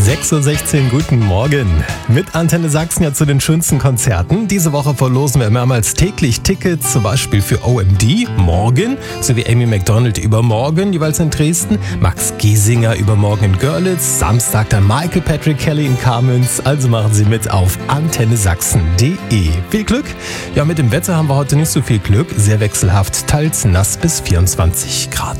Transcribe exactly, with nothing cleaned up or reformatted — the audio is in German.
sechs Uhr sechzehn, guten Morgen. Mit Antenne Sachsen ja zu den schönsten Konzerten. Diese Woche verlosen wir mehrmals täglich Tickets, zum Beispiel für O M D morgen, sowie Amy Macdonald übermorgen, jeweils in Dresden, Max Giesinger übermorgen in Görlitz, Samstag dann Michael Patrick Kelly in Kamenz. Also machen Sie mit auf antenne sachsen punkt de. Viel Glück! Ja, mit dem Wetter haben wir heute nicht so viel Glück. Sehr wechselhaft, teils nass bis vierundzwanzig Grad.